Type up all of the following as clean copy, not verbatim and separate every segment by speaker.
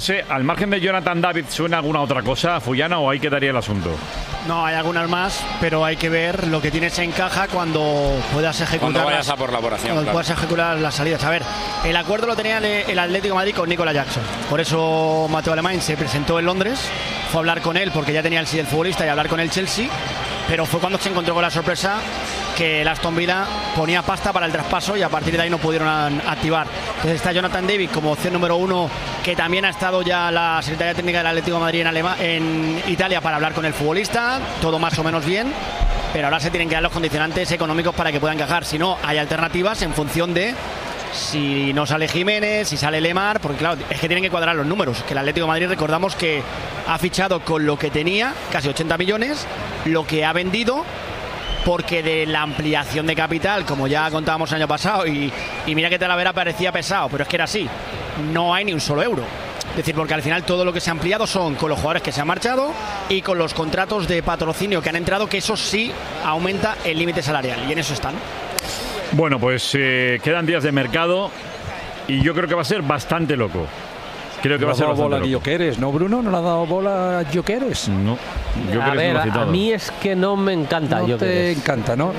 Speaker 1: Al margen de Jonathan David, ¿suena alguna otra cosa, Fullana, o ahí quedaría el asunto?
Speaker 2: No, hay algunas más, pero hay que ver lo que tienes en caja cuando puedas ejecutar.
Speaker 3: Cuando vayas a por la operación.
Speaker 2: Cuando puedas ejecutar las salidas. A ver, el acuerdo lo tenía el Atlético de Madrid con Nicolas Jackson. Por eso Mateo Alemán se presentó en Londres, fue a hablar con él porque ya tenía el sí del futbolista y a hablar con el Chelsea, pero fue cuando se encontró con la sorpresa que el Aston Villa ponía pasta para el traspaso y a partir de ahí no pudieron activar. Entonces está Jonathan David como opción número 1, que también ha estado ya la Secretaría Técnica del Atlético de Madrid en Italia para hablar con el futbolista, todo más o menos bien, pero ahora se tienen que dar los condicionantes económicos para que puedan encajar. Si no, hay alternativas en función de si no sale Jiménez, si sale Lemar, porque claro, es que tienen que cuadrar los números, que el Atlético de Madrid, recordamos que ha fichado con lo que tenía, casi 80 millones, lo que ha vendido, porque de la ampliación de capital, como ya contábamos el año pasado, y mira que Talavera parecía pesado, pero es que era así, no hay ni un solo euro. Es decir, porque al final todo lo que se ha ampliado son con los jugadores que se han marchado y con los contratos de patrocinio que han entrado, que eso sí aumenta el límite salarial, y en eso están.
Speaker 1: Bueno, pues quedan días de mercado y yo creo que va a ser bastante loco. Creo que va a ser bastante loco.
Speaker 4: Gyökeres, ¿no, Bruno? ¿No le ha dado bola a Gyökeres?
Speaker 1: No.
Speaker 5: A ver, a mí es que no me encanta.
Speaker 4: No te encanta, ¿no?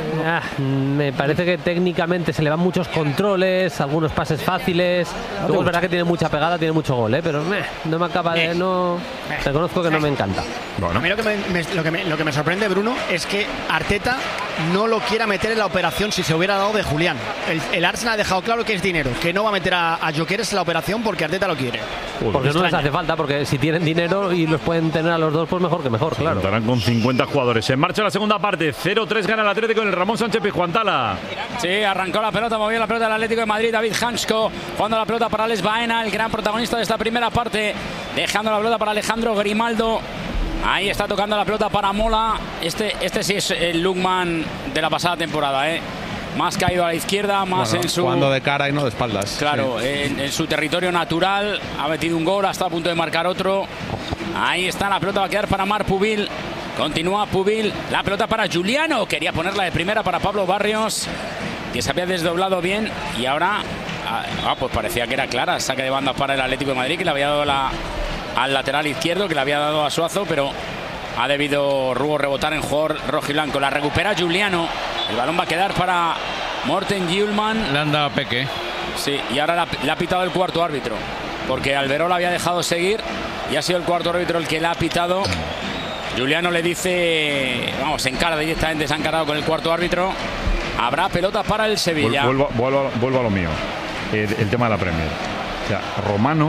Speaker 5: Me parece que técnicamente se le van muchos controles, algunos pases fáciles. Luego es verdad que tiene mucha pegada, tiene mucho gol, pero no me acaba de... Reconozco que no me encanta.
Speaker 2: Bueno. A mí lo que me sorprende, Bruno, es que Arteta no lo quiera meter en la operación si se hubiera dado de Julián. El Arsenal ha dejado claro que es dinero, que no va a meter a Gyökeres en la operación porque Arteta lo quiere.
Speaker 5: Porque no les hace falta, porque si tienen dinero y los pueden tener a los dos, pues mejor que mejor, claro.
Speaker 1: Contarán con 50 jugadores. En marcha la segunda parte, 0-3 gana el Atlético en el Ramón Sánchez Pizjuán.
Speaker 3: Sí, arrancó la pelota, movió la pelota del Atlético de Madrid, David Hansko, jugando la pelota para Alex Baena, el gran protagonista de esta primera parte, dejando la pelota para Alejandro Grimaldo. Ahí está tocando la pelota para Mola. Este sí es el Lookman de la pasada temporada, Más caído a la izquierda, más en su...
Speaker 6: Jugando de cara y no de espaldas.
Speaker 3: Claro, sí. En su territorio natural. Ha metido un gol, está a punto de marcar otro. Ahí está, la pelota va a quedar para Marc Pubil. Continúa Pubil. La pelota para Giuliano. Quería ponerla de primera para Pablo Barrios, que se había desdoblado bien. Y ahora, pues parecía que era clara. Saque de banda para el Atlético de Madrid, que le había dado al lateral izquierdo, que le había dado a Suazo, pero ha debido Rubo rebotar en jugador rojiblanco. La recupera Giuliano. El balón va a quedar para Morten Hjulmand.
Speaker 6: Le han dado a Peque.
Speaker 3: Sí, y ahora le ha pitado el cuarto árbitro, porque Alberola había dejado seguir y ha sido el cuarto árbitro el que le ha pitado. Giuliano le dice, vamos, se encara directamente, se ha encarado con el cuarto árbitro. Habrá pelota para el Sevilla.
Speaker 1: Vuelvo a lo mío. El tema de la Premier. O sea, Romano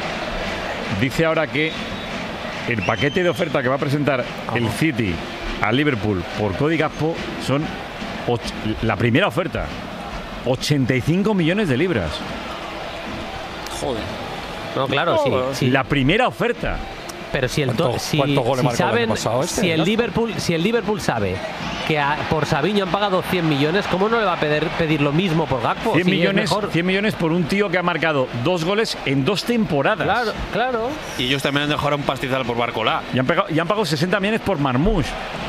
Speaker 1: dice ahora que el paquete de oferta que va a presentar el City al Liverpool por Cody Gakpo son la primera oferta, 85 millones de libras.
Speaker 3: Joder.
Speaker 5: No, claro, sí.
Speaker 1: La primera oferta.
Speaker 5: Pero si el Liverpool sabe que por Savinho han pagado 100 millones, ¿cómo no le va a pedir lo mismo por Gakpo?
Speaker 1: 100 millones por un tío que ha marcado 2 goles en 2 temporadas.
Speaker 5: Claro.
Speaker 6: Y ellos también han dejado un pastizal por Barcola.
Speaker 1: Y han pagado 60 millones por Marmoush.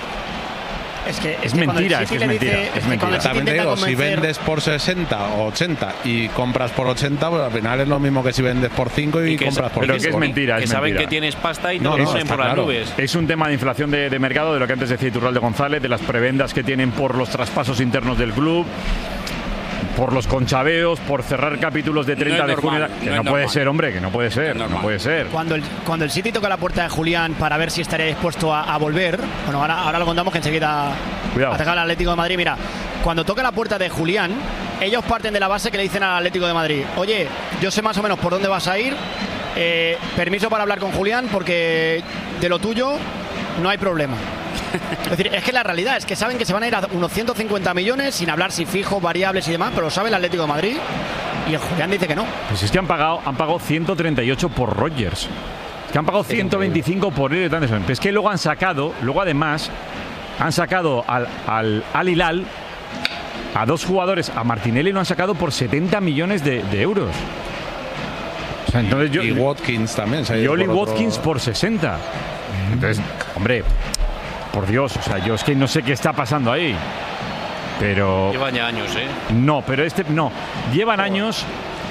Speaker 1: Es mentira.
Speaker 6: También te digo, si vendes por 60 o 80 y compras por 80, pues al final es lo mismo que si vendes por 5 y compras por 5.
Speaker 1: Pero que es mentira.
Speaker 6: Que saben que tienes pasta y no ponen por las nubes.
Speaker 1: Es un tema de inflación de mercado, de lo que antes decía Iturralde González, de las prebendas que tienen por los traspasos internos del club, por los conchaveos, por cerrar capítulos de 30 de junio. Que no puede ser, hombre, que no puede ser. No puede ser.
Speaker 2: Cuando el City toca la puerta de Julián para ver si estaría dispuesto a volver, bueno, ahora lo contamos, que enseguida ataca al Atlético de Madrid. Mira, cuando toca la puerta de Julián, ellos parten de la base que le dicen al Atlético de Madrid: oye, yo sé más o menos por dónde vas a ir, permiso para hablar con Julián, porque de lo tuyo no hay problema. Es decir, es que la realidad es que saben que se van a ir a unos 150 millones, sin hablar si fijos, variables y demás, pero lo sabe el Atlético de Madrid y el Julián dice que no.
Speaker 1: Pues es que han pagado 138 por Rodgers, que han pagado 125 por Elliot Anderson. Pero es que luego además han sacado al Hilal a 2 jugadores, a Martinelli lo han sacado por 70 millones de euros. O sea, entonces
Speaker 6: y Watkins también.
Speaker 1: Y Oli Watkins por 60. Entonces, hombre, por Dios, o sea, yo es que no sé qué está pasando ahí. Pero
Speaker 6: llevan ya años,
Speaker 1: No, pero no. Llevan años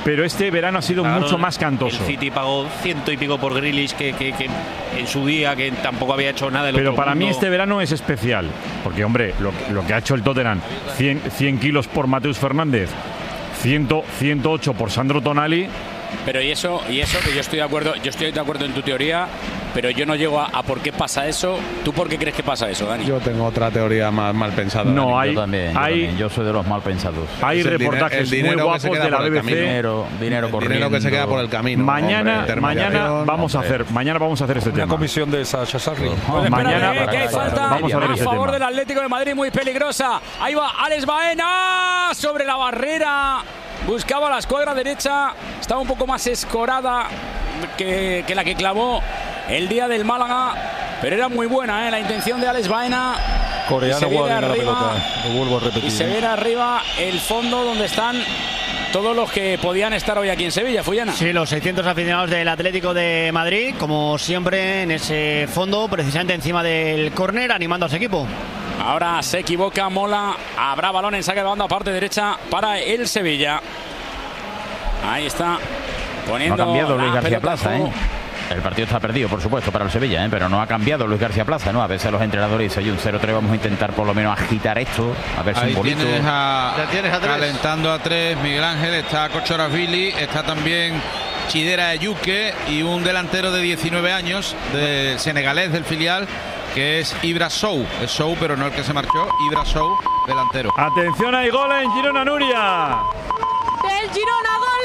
Speaker 1: pero este verano ha sido mucho más cantoso.
Speaker 7: El City pagó 100 y pico por Grealish, que en su día que tampoco había hecho nada.
Speaker 1: Pero para mí este verano es especial, porque hombre, lo que ha hecho el Tottenham, 100 kilos por Mateus Fernández, 108 por Sandro Tonali.
Speaker 3: Pero y eso que yo estoy de acuerdo en tu teoría, pero yo no llego a por qué pasa eso. ¿Tú por qué crees que pasa eso, Dani?
Speaker 6: Yo tengo otra teoría más mal pensada.
Speaker 1: No,
Speaker 8: yo también. Yo soy de los mal pensados.
Speaker 1: Hay reportajes muy guapos de la BBC.
Speaker 8: Dinero corriendo.
Speaker 6: Dinero que se queda por el camino.
Speaker 1: Mañana vamos a hacer este tema.
Speaker 4: Una comisión de Sacha Sarri.
Speaker 3: Pues
Speaker 1: mañana
Speaker 3: que hay falta
Speaker 1: vamos a ver
Speaker 3: a
Speaker 1: ese
Speaker 3: favor
Speaker 1: tema.
Speaker 3: del Atlético de Madrid, muy peligrosa. Ahí va Alex Baena sobre la barrera. Buscaba la escuadra derecha. Estaba un poco más escorada que la que clavó el día del Málaga, pero era muy buena la intención de Alex Baena.
Speaker 4: Coreano guarda la pelota. Lo vuelvo a repetir.
Speaker 3: Y se viene arriba el fondo donde están todos los que podían estar hoy aquí en Sevilla, Fullana.
Speaker 2: Sí, los 600 aficionados del Atlético de Madrid, como siempre en ese fondo, precisamente encima del córner, animando a su equipo.
Speaker 3: Ahora se equivoca Mola. Habrá balón en saque de banda, parte derecha para el Sevilla. Ahí está. Poniendo
Speaker 8: no ha cambiado Luis García
Speaker 3: pelota
Speaker 8: Plaza, El partido está perdido, por supuesto, para el Sevilla, pero no ha cambiado Luis García Plaza, ¿no? A veces los entrenadores dicen, hay un 0-3, vamos a intentar por lo menos agitar esto, a ver si un bonito.
Speaker 9: Tienes
Speaker 10: Ya tienes a tres.
Speaker 9: calentando a 3, Miguel Ángel, está Kochoravili, está también Chidera Ayuque y un delantero de 19 años, de senegalés del filial, que es Ibra Sow. Es Sow, pero no el que se marchó, Ibra Sow, delantero.
Speaker 1: Atención, hay gol en Girona, Nuria.
Speaker 11: Del Girona, gol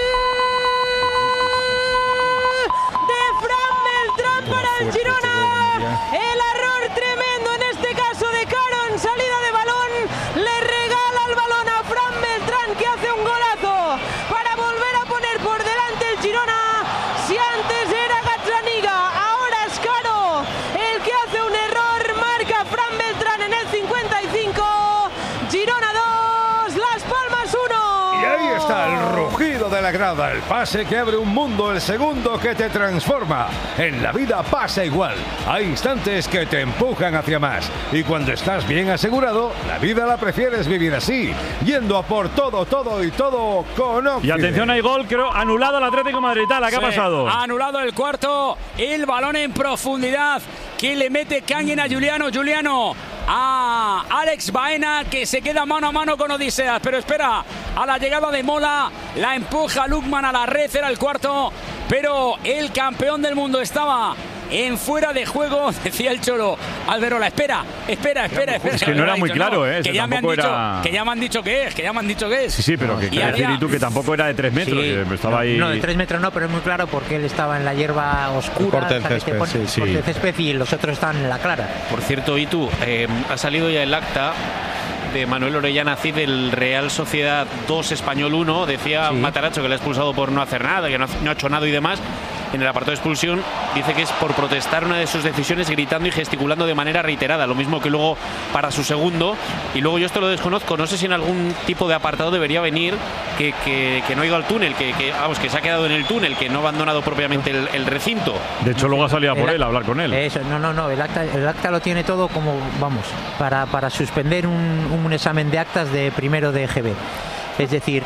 Speaker 11: de Fran Beltrán para el Girona. El error tremendo en este caso de Caro en salida de balón. Le regala el balón a Fran Beltrán, que hace un golazo para volver a poner por delante el Girona. Si antes era Gazzaniga, ahora es Caro el que hace un error. Marca Fran Beltrán en el 55. Girona 2, Las Palmas 1.
Speaker 12: Y ahí está el rugido de la grada, el pase que abre un mundo, el segundo que te transforma. En la vida pasa igual. Hay instantes que te empujan hacia más. Y cuando estás bien asegurado, la vida la prefieres vivir así, yendo a por todo y todo con Occident.
Speaker 1: Y atención, hay gol, creo, anulado al Atlético de Madrid. ¿Qué ha pasado?
Speaker 3: Ha anulado el cuarto, el balón en profundidad que le mete Canyen a Juliano a Alex Baena, que se queda mano a mano con Odiseas, pero espera a la llegada de Mola, la empuja Lukman a la red, era el cuarto, pero el campeón del mundo estaba en fuera de juego, decía el Cholo. Alberola, espera.
Speaker 1: Es que no era muy claro,
Speaker 3: que ya me han dicho que es.
Speaker 1: Sí, pero que quiere decir, y tú, que tampoco era de 3 metros.
Speaker 13: Sí,
Speaker 1: estaba ahí.
Speaker 13: No, de 3 metros no, pero es muy claro porque él estaba en la hierba oscura,
Speaker 6: corte de
Speaker 13: césped, y los otros están en la clara.
Speaker 7: Por cierto, Itu, ha salido ya el acta de Manuel Orellana Cid del Real Sociedad 2 Español 1. Decía Matarazzo que le ha expulsado por no hacer nada, que no ha hecho nada y demás. En el apartado de expulsión dice que es por protestar una de sus decisiones gritando y gesticulando de manera reiterada, lo mismo que luego para su segundo. Y luego yo esto lo desconozco, no sé si en algún tipo de apartado debería venir que no ha ido al túnel, que se ha quedado en el túnel, que no ha abandonado propiamente el recinto.
Speaker 1: De hecho, luego ha salido a por él a hablar con él.
Speaker 13: Eso, no, el acta lo tiene todo como, para suspender un examen de actas de primero de EGB. Es decir,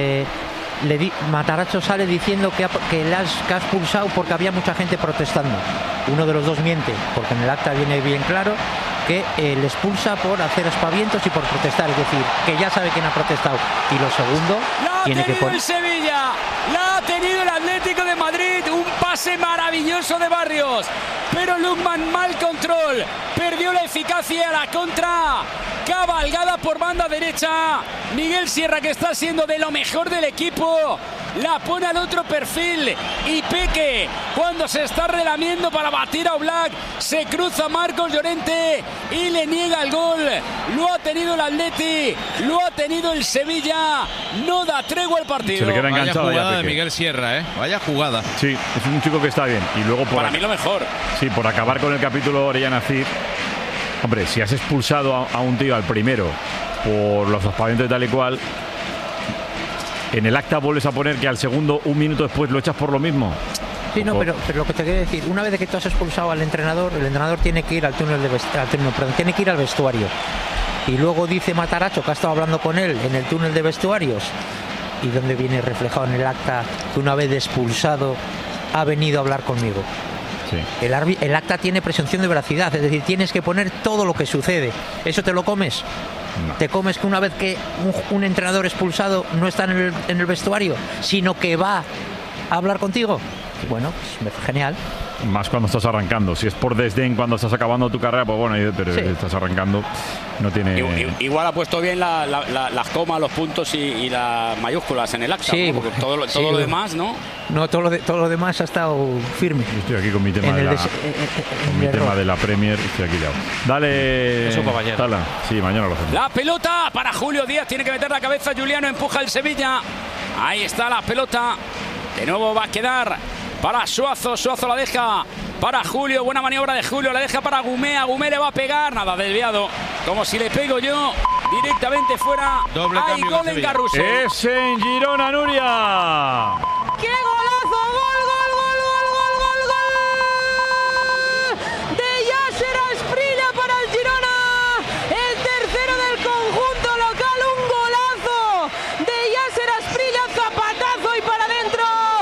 Speaker 13: Matarazzo sale diciendo que ha expulsado porque había mucha gente protestando. Uno de los dos miente, porque en el acta viene bien claro que le expulsa por hacer aspavientos y por protestar, es decir, que ya sabe quién ha protestado. Y lo segundo, tiene que poner.
Speaker 3: El Sevilla, la ha tenido el Atlético de Madrid, un pase maravilloso de Barrios, pero Lukman mal control, perdió la eficacia, la contra. Cabalgada por banda derecha, Miguel Sierra, que está siendo de lo mejor del equipo, la pone al otro perfil y Peque, cuando se está relamiendo para batir a Oblak, se cruza Marcos Llorente y le niega el gol. Lo ha tenido el Atleti, lo ha tenido el Sevilla, no da tregua al partido.
Speaker 1: Se le queda enganchado.
Speaker 9: Vaya jugada
Speaker 1: ya,
Speaker 9: de Miguel Sierra, vaya jugada.
Speaker 1: Sí, es un chico que está bien. Y luego
Speaker 3: para mí lo mejor.
Speaker 1: Sí, por acabar con el capítulo Orellana Cid. Hombre, si has expulsado a un tío al primero por los aspavientos y tal y cual, en el acta vuelves a poner que al segundo, un minuto después, lo echas por lo mismo.
Speaker 13: Sí, no, pero lo que te quiero decir, una vez que tú has expulsado al entrenador, el entrenador tiene que ir tiene que ir al vestuario. Y luego dice Matarazzo, que ha estado hablando con él en el túnel de vestuarios, y donde viene reflejado en el acta que una vez expulsado ha venido a hablar conmigo.
Speaker 1: Sí.
Speaker 13: El acta tiene presunción de veracidad, es decir, tienes que poner todo lo que sucede. ¿Eso te lo comes?
Speaker 1: No.
Speaker 13: ¿Te comes que una vez que un entrenador expulsado no está en el vestuario, sino que va a hablar contigo? Bueno, pues, genial.
Speaker 1: Más cuando estás arrancando. Si es por desdén cuando estás acabando tu carrera, pues bueno, pero
Speaker 13: sí.
Speaker 1: Estás arrancando, no tiene...
Speaker 3: Igual ha puesto bien las comas, los puntos y las mayúsculas en el acta,
Speaker 13: sí,
Speaker 3: ¿no? Porque todo lo demás, ¿no?
Speaker 13: No, todo lo demás ha estado firme.
Speaker 1: Yo estoy aquí con mi tema, tema de la Premier, estoy aquí ya. Dale,
Speaker 7: eso para mañana.
Speaker 1: Tala. Sí, mañana lo hacemos.
Speaker 3: La pelota para Julio Díaz, tiene que meter la cabeza Juliano, empuja el Sevilla. Ahí está la pelota. De nuevo va a quedar para Suazo, Suazo la deja para Julio, buena maniobra de Julio, la deja para Agumé, Agumé le va a pegar, nada, desviado, como si le pego yo, directamente fuera.
Speaker 9: Doble
Speaker 3: hay
Speaker 9: cambio
Speaker 3: gol en Carrusel.
Speaker 1: Es en Girona, Nuria.
Speaker 11: ¡Qué golazo! ¡Gol, gol, gol, gol, gol, gol, gol! De Yasser Asprilla para el Girona, el tercero del conjunto local, un golazo de Yasser Asprilla, zapatazo y para adentro.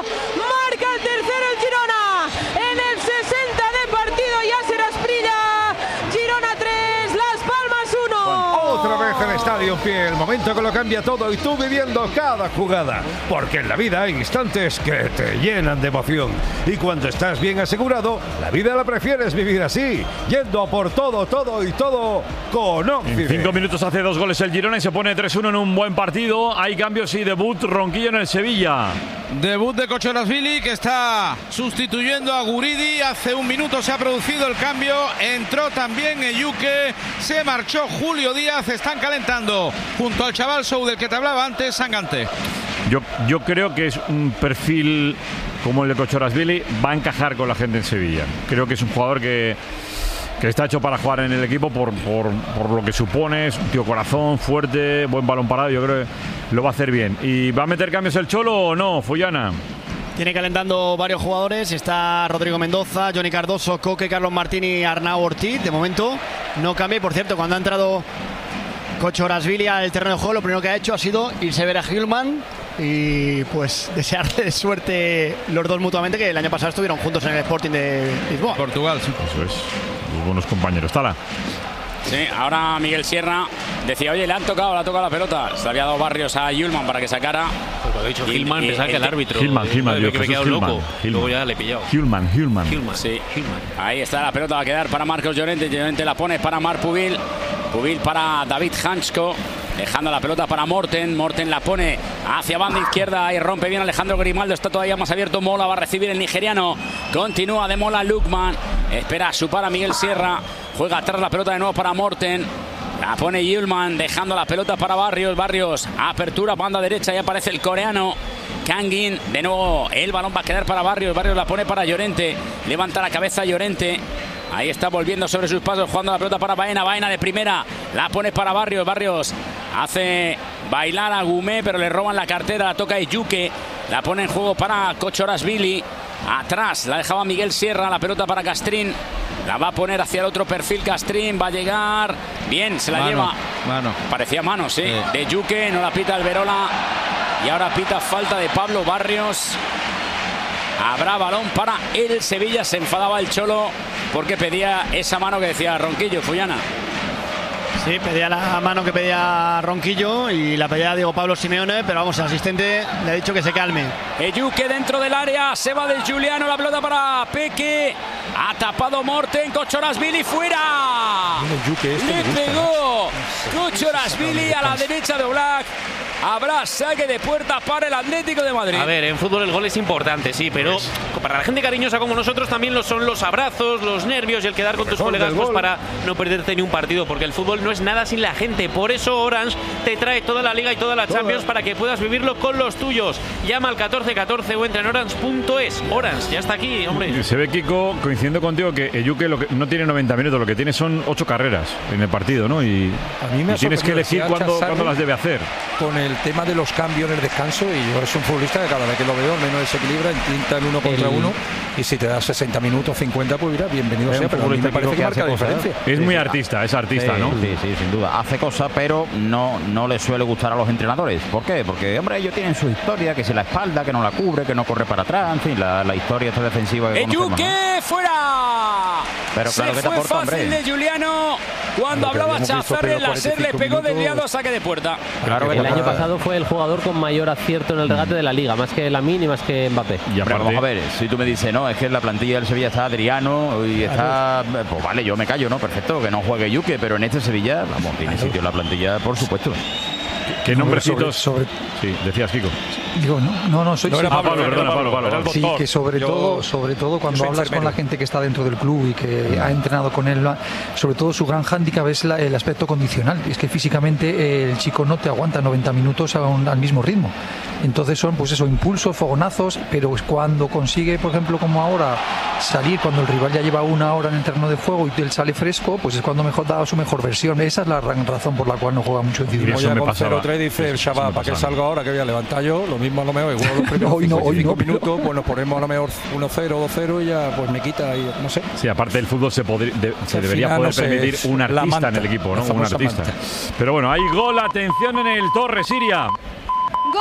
Speaker 11: Marca el tercero el Girona, en el 60 de partido Yasser Asprilla, Girona 3, Las Palmas 1.
Speaker 12: Otra vez el estadio en pie, el momento que lo cambia todo y tú viviendo cada jugada. Porque en la vida hay instantes que te llenan de emoción. Y cuando estás bien asegurado, la vida la prefieres vivir así, yendo a por todo, todo y todo con Oxide.
Speaker 1: En 5 minutos hace 2 goles el Girona y se pone 3-1 en un buen partido. Hay cambios y debut Ronquillo en el Sevilla.
Speaker 9: Debut de Kochorazvili, que está sustituyendo a Guridi. Hace un minuto se ha producido el cambio. Entró también Eyuke. Se marchó Julio Díaz. Están calentando junto al chaval Sou del que te hablaba antes, Sangante.
Speaker 1: Yo creo que es un perfil como el de Kochorazvili. Va a encajar con la gente en Sevilla. Creo que es un jugador que está hecho para jugar en el equipo por lo que supone. Es un tío corazón, fuerte, buen balón parado. Yo creo que lo va a hacer bien. ¿Y va a meter cambios el Cholo o no, Fullana?
Speaker 2: Tiene calentando varios jugadores. Está Rodrigo Mendoza, Johnny Cardoso, Coque, Carlos Martín y Arnau Ortiz. De momento no cambia. Y por cierto, cuando ha entrado Kochorazvili al terreno de juego, lo primero que ha hecho ha sido irse a ver a Hillman y pues desearle suerte los dos mutuamente, que el año pasado estuvieron juntos en el Sporting de Lisboa.
Speaker 9: Portugal, sí.
Speaker 1: Eso es. Muy buenos compañeros. Tala.
Speaker 3: Sí, ahora Miguel Sierra decía, oye, le ha tocado la pelota. Se le había dado Barrios a Yulman para que sacara.
Speaker 7: Pues lo ha dicho Hillman, pensaba que el árbitro.
Speaker 1: Hillman,
Speaker 7: que me he quedado loco.
Speaker 1: Hillman.
Speaker 7: Luego ya le he pillado.
Speaker 1: Hillman.
Speaker 3: Sí. Ahí está la pelota, va a quedar para Marcos Llorente. Llorente la pone para Marc Pubil. Pubil para David Hansko. Dejando la pelota para Morten. Morten la pone hacia banda izquierda y rompe bien Alejandro Grimaldo. Está todavía más abierto. Mola va a recibir el nigeriano. Continúa de Mola Lukman. Espera su para Miguel Sierra. Juega atrás la pelota de nuevo para Morten. La pone Yulman, dejando la pelota para Barrios. Barrios, apertura, banda derecha. Y aparece el coreano Kangin. De nuevo el balón va a quedar para Barrios. Barrios la pone para Llorente. Levanta la cabeza Llorente. Ahí está volviendo sobre sus pasos, jugando la pelota para Baena. Baena de primera, la pone para Barrios. Barrios hace bailar a Gumé, pero le roban la cartera. La toca Eyuke, la pone en juego para Kochorazvili. Atrás la dejaba Miguel Sierra, la pelota para Castrín. La va a poner hacia el otro perfil Castrín, va a llegar. Bien, se la lleva.
Speaker 9: Mano.
Speaker 3: Parecía mano, sí. De Eyuke, no la pita Alberola. Y ahora pita falta de Pablo Barrios. Habrá balón para el Sevilla. Se enfadaba el Cholo porque pedía esa mano que decía Ronquillo, Fullana.
Speaker 2: Sí, pedía la mano que pedía Ronquillo y la pedía Diego Pablo Simeone, pero vamos, el asistente le ha dicho que se calme.
Speaker 3: Eyuke dentro del área, se va del Juliano, la pelota para Peque. Ha tapado Morten, Kochorazvili fuera. Le pegó Kochorazvili a la derecha de Oblak. Habrá saque de puerta para el Atlético de Madrid.
Speaker 7: A ver, en fútbol el gol es importante, sí, pero para la gente cariñosa como nosotros también lo son los abrazos, los nervios y el quedar con tus colegas pues para no perderte ni un partido, porque el fútbol no es nada sin la gente. Por eso Orange te trae toda la Liga y toda la Champions para que puedas vivirlo con los tuyos. Llama al 1414 o entra en orange.es. Orange, ya está aquí, hombre.
Speaker 1: Se ve, Kiko, coincidiendo contigo, que Eyuke no tiene 90 minutos, lo que tiene son 8 carreras en el partido, ¿no? Y tienes que elegir cuándo las debe hacer.
Speaker 4: Con el tema de los cambios en el descanso, y yo es un futbolista que cada vez que lo veo menos desequilibra, intenta en 1 contra 1, y si te da 60 minutos, 50, pues mira, bienvenido sea, pero a mí me parece que marca la diferencia.
Speaker 1: Es muy artista, es artista,
Speaker 8: sí,
Speaker 1: ¿no?
Speaker 8: Sí, sin duda. Hace cosas, pero no le suele gustar a los entrenadores. ¿Por qué? Porque, hombre, ellos tienen su historia, que si la espalda, que no la cubre, que no corre para atrás, en fin, la historia esta defensiva que conocemos, ¿no?
Speaker 3: ¡Yuque fuera!
Speaker 8: Pero claro,
Speaker 3: se
Speaker 8: que te
Speaker 3: fue
Speaker 8: aporta,
Speaker 3: fácil
Speaker 8: hombre.
Speaker 3: de Juliano. Cuando hablaba Chazarri, el láser le pegó desviado a saque de puerta.
Speaker 5: Claro, el año pasado fue el jugador con mayor acierto en el regate de la Liga, más que Lamine y más que Mbappé.
Speaker 8: Y aparte, vamos a ver, si tú me dices, no, es que en la plantilla del Sevilla está Adriano y está... Pues vale, yo me callo, ¿no? Perfecto, que no juegue Yuque, pero en este Sevilla, vamos, tiene sitio en la plantilla, por supuesto.
Speaker 1: ¿Qué nombrecitos? Sí, decías, Kiko.
Speaker 10: Digo, soy
Speaker 1: Pablo.
Speaker 10: Sí, que sobre todo cuando hablas con la gente que está dentro del club y que ha entrenado con él, sobre todo su gran hándicap es el aspecto condicional. Es que físicamente el chico no te aguanta 90 minutos al mismo ritmo. Entonces son, pues eso, impulsos, fogonazos, pero cuando consigue, por ejemplo, como ahora, salir cuando el rival ya lleva 1 hora en el terreno de fuego y él sale fresco, pues es cuando mejor da su mejor versión. Esa es la razón por la cual no juega mucho en Cidil.
Speaker 4: Oye, con 0-3 dice el chaval, para que salga ahora, que voy a levantar yo, lo mismo a lo mejor, igual los primeros 5 minutos, pues nos ponemos a lo mejor 1-0, 2-0 y ya pues me quita, y no sé.
Speaker 1: Sí, aparte del fútbol se debería poder permitir un artista en el equipo, ¿no? Un artista. Pero bueno, hay gol, atención en el Torre Siria.
Speaker 14: ¡Gol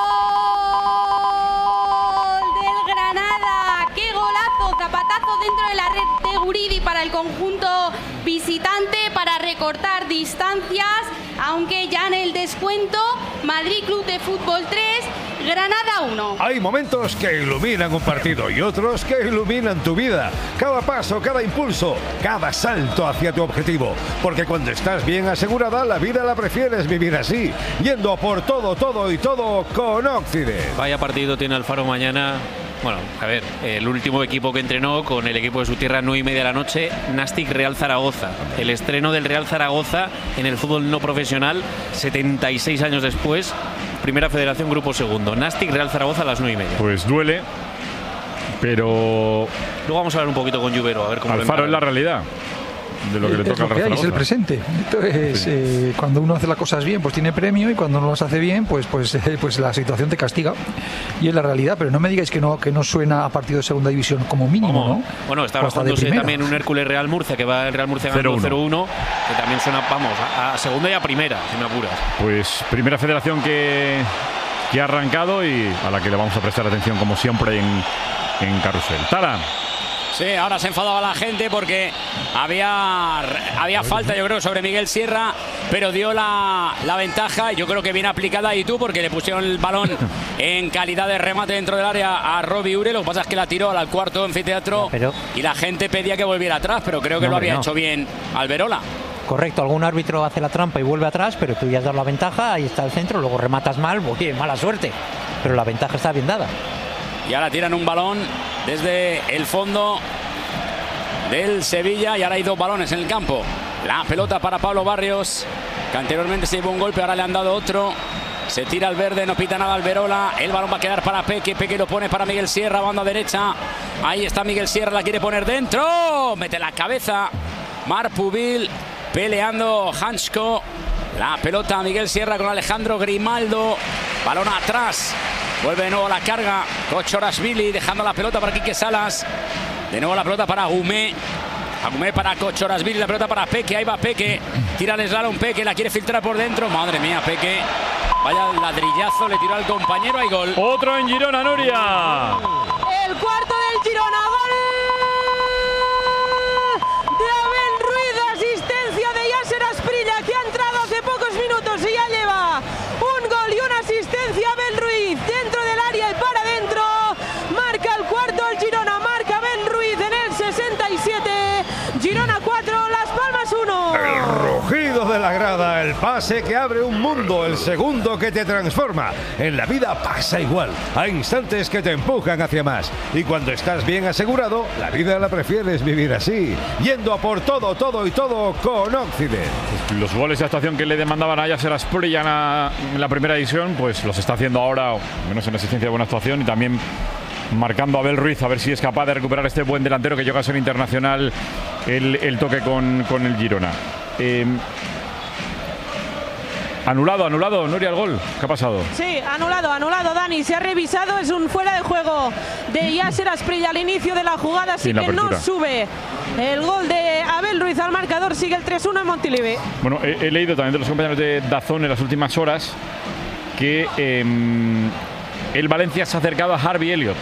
Speaker 14: del Granada! ¡Qué golazo! Zapatazo dentro de la red de Guridi para el conjunto visitante para recortar distancias, aunque ya en el descuento, Madrid Club de Fútbol 3, Granada 1.
Speaker 12: Hay momentos que iluminan un partido y otros que iluminan tu vida. Cada paso, cada impulso, cada salto hacia tu objetivo. Porque cuando estás bien asegurada, la vida la prefieres vivir así, yendo a por todo con Occident.
Speaker 7: Vaya partido tiene Alfaro mañana. Bueno, a ver, el último equipo que entrenó con el equipo de su tierra, 9:30 de la noche, Nastic Real Zaragoza. El estreno del Real Zaragoza en el fútbol no profesional, 76 años después, Primera Federación, Grupo Segundo. Nastic Real Zaragoza a las 9:30.
Speaker 1: Pues duele, pero...
Speaker 7: Luego vamos a hablar un poquito con Lluvero, a ver cómo...
Speaker 1: Alfaro es la realidad de lo que le toca al Real Zaragoza.
Speaker 10: Es el presente. Entonces, cuando uno hace las cosas bien, pues tiene premio, y cuando no las hace bien, pues la situación te castiga. Y es la realidad, pero no me digáis que no suena a partido de segunda división como mínimo, ¿no?
Speaker 7: Bueno, está jugándose también un Hércules Real Murcia, que va el Real Murcia ganando 0-1, que también suena, vamos, a segunda y a primera, si me apuras.
Speaker 1: Pues Primera Federación que ha arrancado y a la que le vamos a prestar atención como siempre en Carrusel. Tara.
Speaker 3: Sí, ahora se enfadaba la gente porque había falta, yo creo, sobre Miguel Sierra, pero dio la ventaja, yo creo que bien aplicada, y tú, porque le pusieron el balón en calidad de remate dentro del área a Robbie Ure. Lo que pasa es que la tiró al cuarto anfiteatro y la gente pedía que volviera atrás, pero creo que lo había hecho bien Alberola.
Speaker 13: Correcto, algún árbitro hace la trampa y vuelve atrás, pero tú ya has dado la ventaja, ahí está el centro, luego rematas mal, oye, mala suerte, pero la ventaja está bien dada.
Speaker 3: Y ahora tiran un balón desde el fondo del Sevilla y ahora hay 2 balones en el campo. La pelota para Pablo Barrios, que anteriormente se llevó un golpe, ahora le han dado otro. Se tira al verde, no pita nada Alberola. El balón va a quedar para Peque. Peque lo pone para Miguel Sierra, banda derecha. Ahí está Miguel Sierra, la quiere poner dentro. Mete la cabeza Marc Pubil, peleando Hansko. La pelota a Miguel Sierra con Alejandro Grimaldo. Balón atrás. Vuelve de nuevo la carga Kochorashvili, dejando la pelota para Quique Salas. De nuevo la pelota para Agumé. Agumé para Kochorashvili, la pelota para Peque. Ahí va Peque. Tira el slalom Peque, la quiere filtrar por dentro. Madre mía, Peque. Vaya ladrillazo, le tiró al compañero. Hay gol.
Speaker 1: Otro en Girona, Nuria.
Speaker 11: El cuarto del Girona. Gol de Abel Ruiz. Asistencia de Yasser Asprilla, que ha entrado hace pocos minutos y ya lleva un gol y una asistencia. Abel Ruiz dentro del área y para adentro. Marca el cuarto el Girona. Marca Abel Ruiz en el 67. Girona 4, Las Palmas 1.
Speaker 12: El rugido de la grada, el pase que abre un mundo, el segundo que te transforma. En la vida pasa igual. Hay instantes que te empujan hacia más. Y cuando estás bien asegurado, la vida la prefieres vivir así, yendo a por todo con Occident.
Speaker 1: Los goles de actuación que le demandaban a Yasser Asprilla en la primera edición, pues los está haciendo ahora, menos en asistencia de buena actuación, y también marcando a Abel Ruiz, a ver si es capaz de recuperar este buen delantero que llega a ser internacional el toque con el Girona. Anulado, Nuria, el gol. ¿Qué ha pasado?
Speaker 11: Sí, anulado, Dani. Se ha revisado, es un fuera de juego de Yasser Asprilla al inicio de la jugada, así que no sube el gol de Abel Ruiz al marcador, sigue el 3-1 en Montilivi.
Speaker 1: Bueno, he leído también de los compañeros de DAZN en las últimas horas que el Valencia se ha acercado a Harvey Elliott.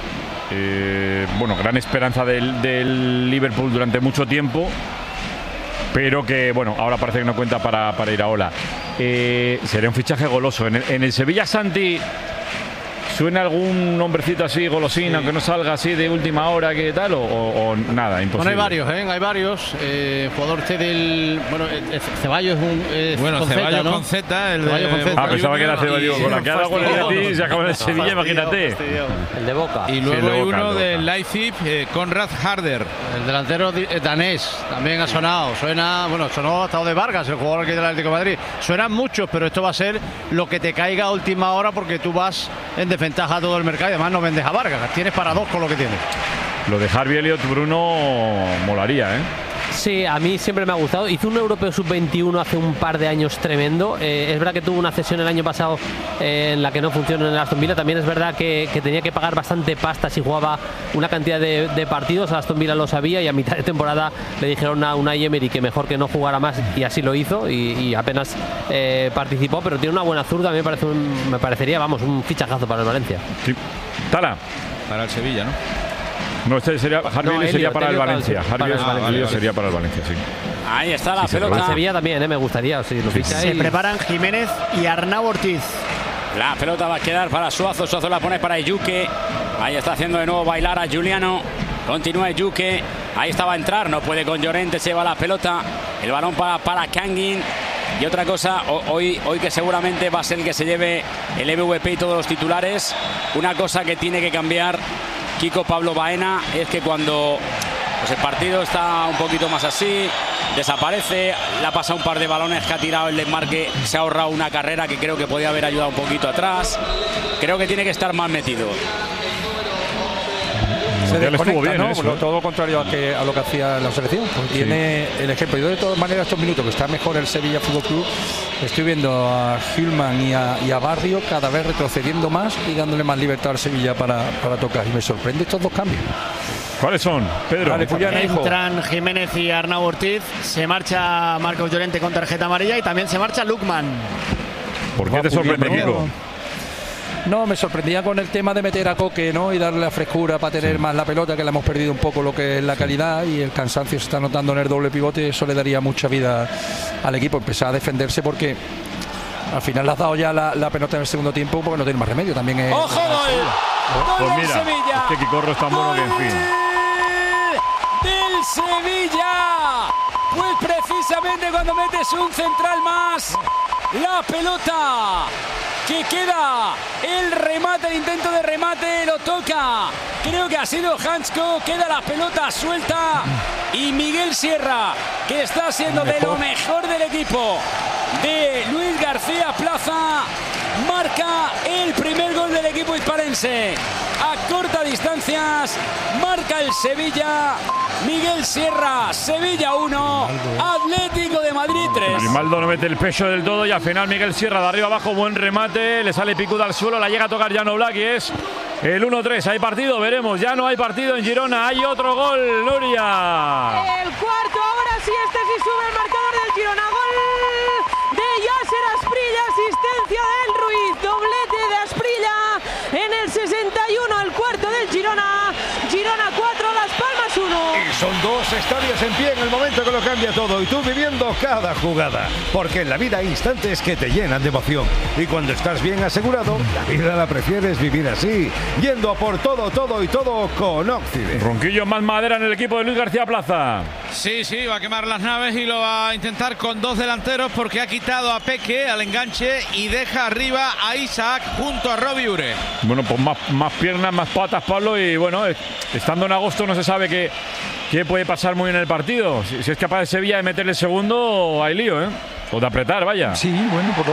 Speaker 1: Bueno, gran esperanza del Liverpool durante mucho tiempo, pero que, bueno, ahora parece que no cuenta para ir a Ola. Sería un fichaje goloso. En el Sevilla, Santi, ¿suena algún nombrecito así, golosín, aunque no salga así de última hora, que tal? ¿O nada? Imposible.
Speaker 2: Bueno, hay varios. Jugador del. Bueno, Ceballos es un.
Speaker 9: Ceballos con Z.
Speaker 1: Pensaba que era Ceballos. Con la que ha dado con el Betis, se acaba en el Sevilla, imagínate.
Speaker 5: El de Boca.
Speaker 9: Y luego hay uno del Leipzig, Konrad Harder.
Speaker 2: El delantero danés. También ha sonado. Sonó hasta de Vargas, el jugador aquí del Atlético de Madrid. Suenan muchos, pero esto va a ser lo que te caiga a última hora porque tú vas en ventaja a todo el mercado y además no vendes a Vargas, tienes para dos con lo que tienes.
Speaker 1: Lo de Harvey Elliott, Bruno, molaría, ¿eh?
Speaker 5: Sí, a mí siempre me ha gustado. Hizo un europeo sub-21 hace un par de años tremendo. Es verdad que tuvo una cesión el año pasado en la que no funcionó en el Aston Villa. También es verdad que tenía que pagar bastante pasta si jugaba una cantidad de partidos. A Aston Villa lo sabía y a mitad de temporada le dijeron a Unai Emery que mejor que no jugara más y así lo hizo y apenas participó, pero tiene una buena zurda. A mí me parecería, un fichajazo para el Valencia.
Speaker 1: Sí. Tala.
Speaker 9: Para el Sevilla, ¿no?
Speaker 1: No, este sería Harvey sería para el Valencia. Harvey sería para el Valencia, sí.
Speaker 3: Ahí está la pelota.
Speaker 5: Para Sevilla también, me gustaría. Si lo
Speaker 2: se preparan Jiménez y Arnau Ortiz.
Speaker 3: La pelota va a quedar para Suazo. Suazo la pone para Ejuke. Ahí está haciendo de nuevo bailar a Juliano. Continúa Ejuke. Ahí estaba a entrar. No puede con Llorente. Se lleva la pelota. El balón para Kangin. Y otra cosa, hoy que seguramente va a ser el que se lleve el MVP y todos los titulares. Una cosa que tiene que cambiar Kiko Pablo Baena es que cuando el partido está un poquito más así, desaparece, le ha pasado un par de balones que ha tirado el desmarque, se ha ahorrado una carrera que creo que podía haber ayudado un poquito atrás. Creo que tiene que estar más metido.
Speaker 4: Se desconecta, bien, ¿no? Todo lo contrario a lo que hacía la selección. Tiene el ejemplo. Yo de todas maneras estos minutos que está mejor el Sevilla Fútbol Club, estoy viendo a Hülman y a Barrio cada vez retrocediendo más y dándole más libertad al Sevilla para tocar. Y me sorprende estos dos cambios.
Speaker 1: ¿Cuáles son, Pedro?
Speaker 2: Entran Jiménez y Arnau Ortiz. Se marcha Marcos Llorente con tarjeta amarilla y también se marcha Lukman.
Speaker 1: ¿Por qué te sorprende, Kiko?
Speaker 4: No, me sorprendía con el tema de meter a Coque, ¿no? Y darle la frescura para tener más la pelota, que le hemos perdido un poco lo que es la calidad y el cansancio se está notando en el doble pivote. Eso le daría mucha vida al equipo, empezar a defenderse porque al final le has dado ya la pelota en el segundo tiempo porque no tiene más remedio. También es.
Speaker 3: ¡Ojo, gol!
Speaker 1: Pues mira,
Speaker 3: Sevilla.
Speaker 1: Es que Kikorro es tan bueno que en fin.
Speaker 3: Del Sevilla. Pues precisamente cuando metes un central más, la pelota que queda, el remate, el intento de remate, lo toca. Creo que ha sido Hansko, queda la pelota suelta y Miguel Sierra, que está siendo de lo mejor del equipo de Luis García Plaza, marca el primer gol del equipo hispalense. A corta distancias, marca el Sevilla. Miguel Sierra, Sevilla 1, Atlético de Madrid 3.
Speaker 1: Grimaldo no mete el pecho del todo y al final Miguel Sierra de arriba abajo, buen remate, le sale Picuda al suelo, la llega a tocar Jan Oblak y es el 1-3. ¿Hay partido? Veremos. Ya no hay partido en Girona, hay otro gol, Nuria.
Speaker 11: El cuarto, ahora sí, este sí sube el marcador del Girona. Gol de Yasser Asprilla, asistencia del Ruiz, doblete de Asprilla en el 61, el cuarto del Girona. Girona 4, Las Palmas 1.
Speaker 12: Y son dos estadios en pie en el momento que lo cambia todo y tú viviendo cada jugada. Porque en la vida hay instantes que te llenan de emoción. Y cuando estás bien asegurado, la vida la prefieres vivir así. Yendo a por todo, todo y todo con Occident.
Speaker 1: Ronquillo más madera en el equipo de Luis García Plaza.
Speaker 9: Sí, va a quemar las naves y lo va a intentar con dos delanteros porque ha quitado a Peque al enganche y deja arriba a Isaac junto a Robbie Ure.
Speaker 1: Bueno, pues más piernas, más patas, Pablo, y bueno, estando en agosto no se sabe qué puede pasar muy en el partido. Si es capaz de Sevilla de meterle el segundo, hay lío, ¿eh? O de apretar, vaya.
Speaker 10: Sí, bueno,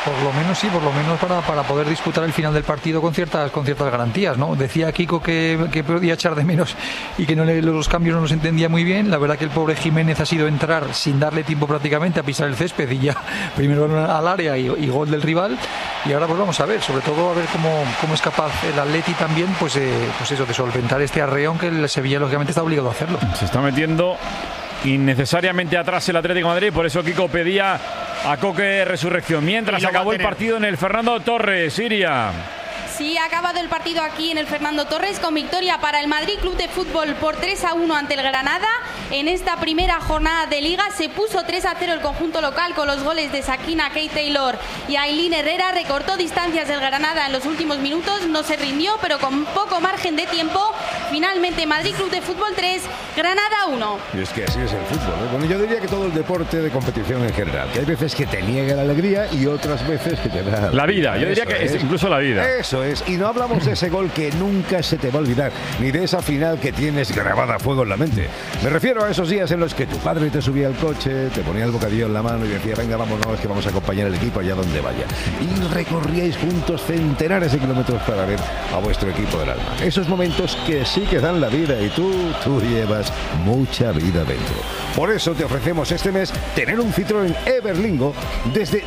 Speaker 10: Por lo menos sí, por lo menos para poder disputar el final del partido con ciertas garantías, ¿no? Decía Kiko que podía echar de menos y que los cambios no los entendía muy bien. La verdad que el pobre Jiménez ha sido entrar sin darle tiempo prácticamente a pisar el césped y ya primero al área y gol del rival. Y ahora pues vamos a ver, sobre todo a ver cómo es capaz el Atleti también, pues eso, de solventar este arreón que el Sevilla lógicamente está obligado a hacerlo.
Speaker 1: Se está metiendo innecesariamente atrás el Atlético de Madrid, por eso Kiko pedía a Coque resurrección. Mientras acabó el partido en el Fernando Torres, Siria.
Speaker 14: Sí, ha acabado el partido aquí en el Fernando Torres con victoria para el Madrid Club de Fútbol por 3-1 ante el Granada. En esta primera jornada de Liga se puso 3-0 el conjunto local con los goles de Sakina, Kate Taylor y Ailín Herrera. Recortó distancias del Granada en los últimos minutos, no se rindió, pero con poco margen de tiempo. Finalmente Madrid Club de Fútbol 3, Granada 1.
Speaker 12: Y es que así es el fútbol, ¿eh? Bueno, yo diría que todo el deporte de competición en general, que hay veces que te niega la alegría y otras veces que te da
Speaker 1: la vida. Yo diría que es incluso la vida.
Speaker 12: Eso es, y no hablamos de ese gol que nunca se te va a olvidar, ni de esa final que tienes grabada a fuego en la mente. Me refiero a esos días en los que tu padre te subía al coche, te ponía el bocadillo en la mano y decía, venga, vámonos, que vamos a acompañar al equipo allá donde vaya. Y recorríais juntos centenares de kilómetros para ver a vuestro equipo del alma. Esos momentos que sí que dan la vida y tú llevas mucha vida dentro. Por eso te ofrecemos este mes tener un Citroën Everlingo desde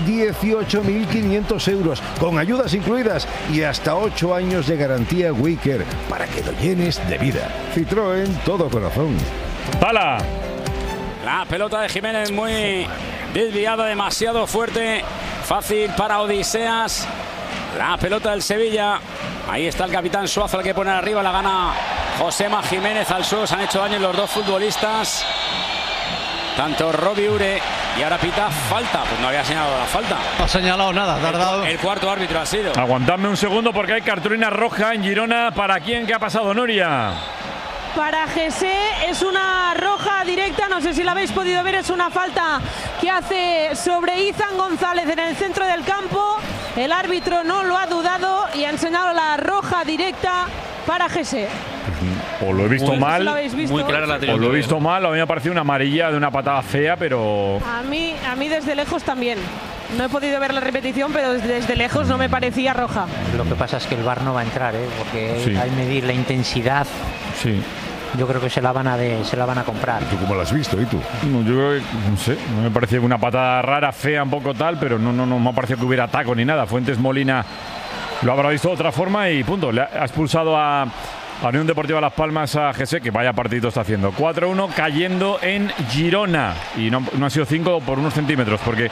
Speaker 12: 18.500 euros, con ayudas incluidas y hasta 8 años de garantía Wicker para que lo llenes de vida. Citroën, todo corazón.
Speaker 1: ¡Pala!
Speaker 3: La pelota de Jiménez muy desviada, demasiado fuerte. Fácil para Odiseas. La pelota del Sevilla. Ahí está el capitán Suazo, el que pone arriba. La gana Josema Jiménez al suelo. Se han hecho daño los dos futbolistas. Tanto Robbie Ure y ahora pita falta. Pues no había señalado la falta.
Speaker 15: No ha señalado nada. Tardado.
Speaker 3: El cuarto árbitro ha sido.
Speaker 1: Aguantadme un segundo porque hay cartulina roja en Girona. ¿Para quién? ¿Qué ha pasado, Nuria?
Speaker 11: Para Jesse es una roja directa, no sé si la habéis podido ver, es una falta que hace sobre Izan González en el centro del campo. El árbitro no lo ha dudado y ha enseñado la roja directa para Jesse.
Speaker 1: O lo he visto mal,
Speaker 7: muy clara la
Speaker 1: o lo he visto mal, o a mí me ha parecido una amarilla de una patada fea, pero...
Speaker 11: A mí desde lejos también. No he podido ver la repetición, pero desde lejos no me parecía roja.
Speaker 13: Lo que pasa es que el VAR no va a entrar, porque
Speaker 1: sí,
Speaker 13: hay que medir la intensidad.
Speaker 1: Sí.
Speaker 13: Yo creo que se la van a comprar.
Speaker 12: ¿Tú cómo lo has visto? ¿Y tú?
Speaker 1: No, yo creo que, no sé, no me parecía una patada rara, fea, un poco tal, pero no me ha parecido que hubiera taco ni nada. Fuentes Molina lo habrá visto de otra forma y punto. Le ha expulsado a Unión Deportiva Las Palmas a Jesse, que vaya partido está haciendo. 4-1 cayendo en Girona. Y no ha sido 5 por unos centímetros, porque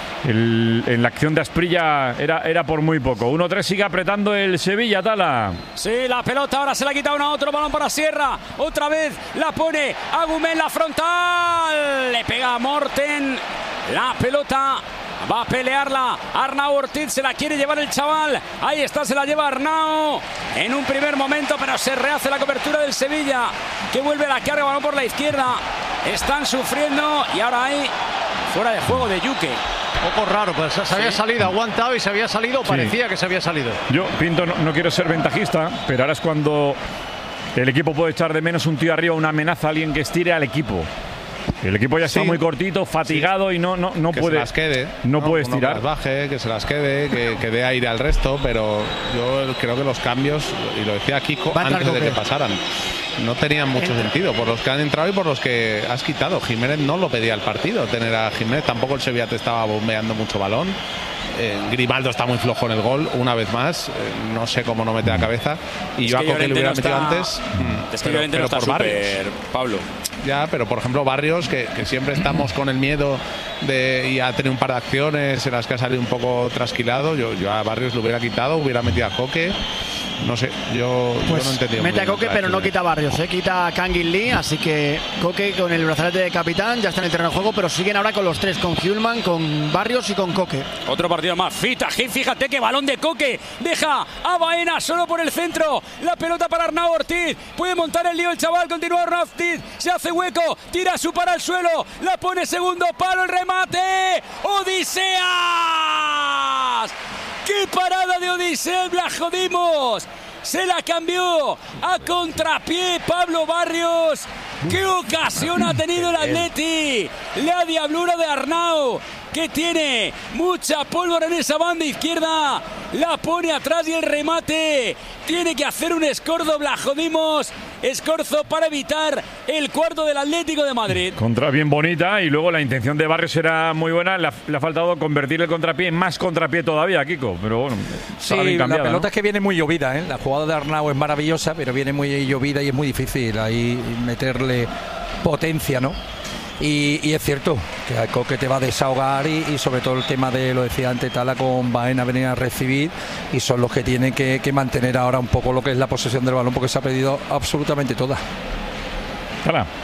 Speaker 1: en la acción de Asprilla era por muy poco. 1-3 sigue apretando el Sevilla, Tala.
Speaker 3: Sí, la pelota ahora se la quita a otro balón para Sierra. Otra vez la pone Agumén, la frontal. Le pega a Morten. La pelota va a pelearla Arnau Ortiz, se la quiere llevar el chaval. Ahí está, se la lleva Arnau en un primer momento, pero se rehace la cobertura del Sevilla, que vuelve a la carga, balón por la izquierda. Están sufriendo y ahora hay fuera de juego de Yuke.
Speaker 15: Poco raro, pues se había salido, aguantado y se había salido, parecía que se había salido.
Speaker 1: Yo, Pinto, no quiero ser ventajista, pero ahora es cuando el equipo puede echar de menos un tío arriba, una amenaza, alguien que estire al equipo. El equipo ya está muy cortito, fatigado y no
Speaker 6: que
Speaker 1: puede.
Speaker 6: Se las quede,
Speaker 1: no puede
Speaker 6: uno
Speaker 1: estirar.
Speaker 6: Que las baje, que se las quede, que dé aire al resto, pero yo creo que los cambios, y lo decía Kiko antes de que pasaran, no tenían mucho sentido, por los que han entrado y por los que has quitado. Jiménez no lo pedía el partido, tener a Jiménez, tampoco el Sevilla te estaba bombeando mucho balón. Grimaldo está muy flojo en el gol, una vez más, no sé cómo no mete la cabeza, y yo a Coque le hubiera metido antes.
Speaker 3: Es que Llorente no está súper, Pablo.
Speaker 6: Ya, pero por ejemplo Barrios, que siempre estamos con el miedo y ha tenido un par de acciones en las que ha salido un poco trasquilado. Yo a Barrios lo hubiera quitado, hubiera metido a Coque. No sé, yo no he entendido.
Speaker 2: Mete a Coque, pero no quita a Barrios, quita a Kangin Lee, así que Coque con el brazalete de capitán ya está en el terreno de juego, pero siguen ahora con los tres, con Hjulman, con Barrios y con Coque.
Speaker 3: Otro partido más, fíjate que balón de Coque, deja a Baena solo por el centro, la pelota para Arnau Ortiz, puede montar el lío el chaval, continúa Arnau Ortiz, se hace hueco, tira su para al suelo, la pone segundo palo, el remate, Odiseas. ¡Qué parada de Odiseas! ¡La jodimos! Se la cambió a contrapié Pablo Barrios ¡Qué ocasión ha tenido el Atleti! La diablura de Arnau, que tiene mucha pólvora en esa banda izquierda, la pone atrás y el remate tiene que hacer un escorzo, Blajodimos, escorzo para evitar el cuarto del Atlético de Madrid.
Speaker 1: Contra bien bonita, y luego la intención de Barrios era muy buena. Le ha faltado convertir el contrapié en más contrapié todavía, Kiko, pero bueno,
Speaker 4: sí,
Speaker 1: bien cambiada,
Speaker 4: la pelota
Speaker 1: ¿no?
Speaker 4: es que viene muy llovida, ¿eh? La jugada de Arnau es maravillosa, pero viene muy llovida y es muy difícil ahí meterle potencia, ¿no? Y es cierto que a Coque te va a desahogar y sobre todo el tema de, lo decía antes, Tala con Baena venir a recibir, y son los que tienen que mantener ahora un poco lo que es la posesión del balón, porque se ha perdido absolutamente toda.
Speaker 1: Tala.